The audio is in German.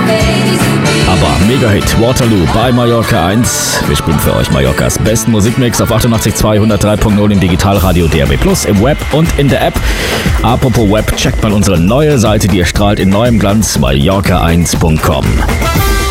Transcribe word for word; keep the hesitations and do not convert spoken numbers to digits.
Aber Mega-Hit Waterloo bei Mallorca eins. Wir spielen für euch Mallorcas besten Musikmix auf achtundachtzig Komma zwei, hundertdrei Punkt null im Digitalradio D A B plus, im Web und in der App. Apropos Web, checkt mal unsere neue Seite, die erstrahlt in neuem Glanz, mallorca eins punkt com.